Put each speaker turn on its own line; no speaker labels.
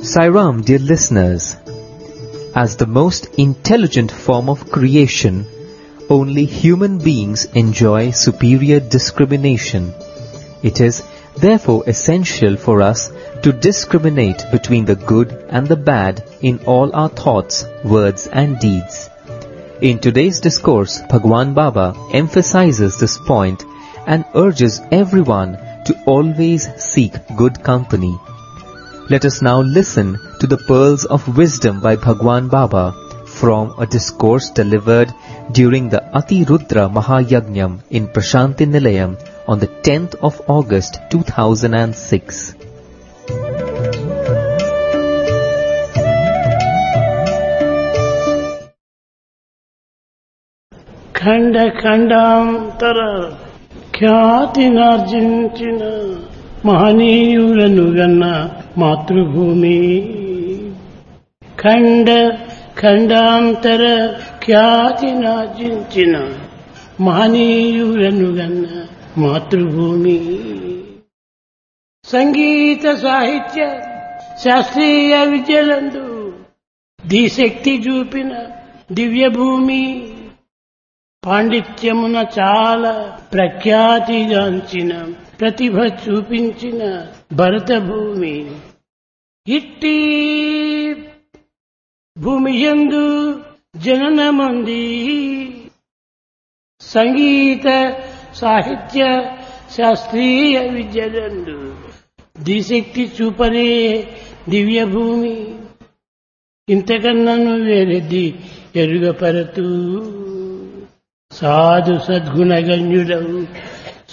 Sairam, dear listeners, as the most intelligent form of creation, only human beings enjoy superior discrimination. It is therefore essential for us to discriminate between the good and the bad in all our thoughts, words and deeds. In today's discourse, Bhagwan Baba emphasizes this point and urges everyone to always seek good company. Let us now listen to the pearls of wisdom by Bhagwan Baba from a discourse delivered during the Ati Rudra Mahayagnyam in Prashanti Nilayam on the 10th of August 2006.
ఖండ ఖండాంతర ఖ్యాతినార్జించిన మహనీయులను గన్న మాతృభూమి. ఖండ ఖండాంతర ఖ్యాతినార్జించిన మహనీయులను గన్న మాతృభూమి. సంగీత సాహిత్య శాస్త్రీయ విద్యలందు దిశక్తి చూపిన దివ్యభూమి. పాండిత్యమున చాలా ప్రఖ్యాతిగాంచిన ప్రతిభ చూపించిన భరతభూమి. ఇట్టి భూమియందు జననమంది సంగీత సాహిత్య శాస్త్రీయ విద్యలందు దిశక్తి చూపనే దివ్యభూమి. ఇంతకన్నను వేరెద్ది ఎరుగపరతూ సాధు సద్గుణగణ్యుడవు